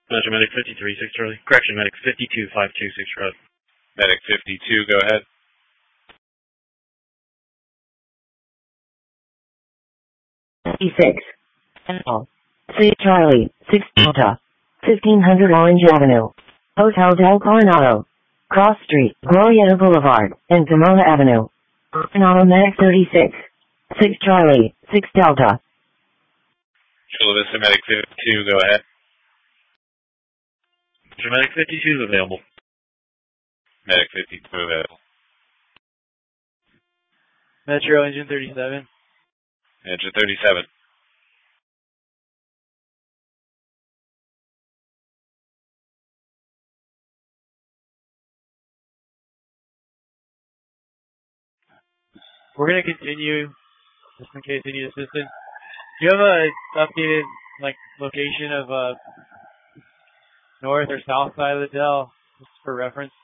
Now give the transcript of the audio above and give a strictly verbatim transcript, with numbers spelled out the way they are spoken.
Metro Medic fifty-three, six Charlie. Correction, Medic fifty-two, five two, six Charlie. Medic fifty-two, go ahead. fifty-six. six Charlie, six Delta. fifteen hundred Orange Avenue. Hotel Del Coronado. Cross Street, Glorieta Boulevard, and Pomona Avenue. Coronado Medic thirty-six. six Charlie, six Delta. Chula Vista Medic fifty-two, go ahead. Metro Medic fifty-two is available. Medic fifty-two available. Metro Engine thirty-seven. Engine thirty-seven. We're going to continue, just in case you need assistance. Do you have a updated, like, location of, uh, north or south side of the Del, just for reference?